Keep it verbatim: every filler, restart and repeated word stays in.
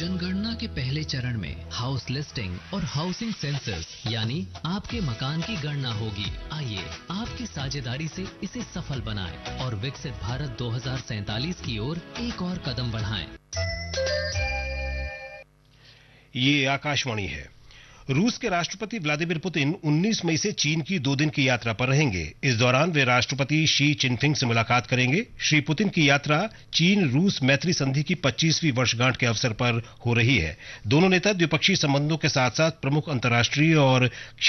जनगणना के पहले चरण में हाउस लिस्टिंग और हाउसिंग सेंसस यानी आपके मकान की गणना होगी। आइए आपकी साझेदारी से इसे सफल बनाएं और विकसित भारत दो हज़ार सैंतालीस की ओर एक और कदम बढ़ाएं। ये आकाशवाणी है। रूस के राष्ट्रपति व्लादिमीर पुतिन उन्नीस मई से चीन की दो दिन की यात्रा पर रहेंगे। इस दौरान वे राष्ट्रपति शी चिनफिंग से मुलाकात करेंगे। श्री पुतिन की यात्रा चीन रूस मैत्री संधि की पच्चीसवीं वर्षगांठ के अवसर पर हो रही है। दोनों नेता द्विपक्षीय संबंधों के साथ साथ प्रमुख अंतर्राष्ट्रीय और